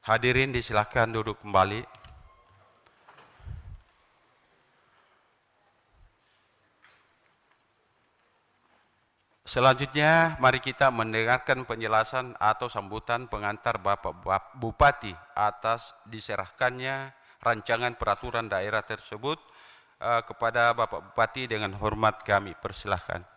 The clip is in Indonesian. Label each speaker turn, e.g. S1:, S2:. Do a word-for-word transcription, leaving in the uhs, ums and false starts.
S1: Hadirin disilahkan duduk kembali. Selanjutnya, mari kita mendengarkan penjelasan atau sambutan pengantar Bapak Bupati atas diserahkannya rancangan peraturan daerah tersebut uh, kepada Bapak Bupati. Dengan hormat kami persilahkan.